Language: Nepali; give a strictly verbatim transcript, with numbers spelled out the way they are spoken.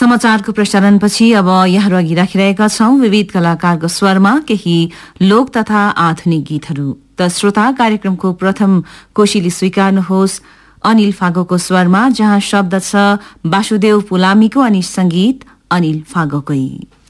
समाचारको प्रसारणपछि अब यहाँहरू अघि राखिरहेका छौं विविध कलाकारको स्वरमा केही लोक तथा आधुनिक गीतहरू। त श्रोता, कार्यक्रमको प्रथम कोशिली स्वीकार्नुहोस् अनिल फागोको स्वरमा, जहाँ शब्द छ वासुदेव पुलामीको अनि संगीत अनिल फागोकै।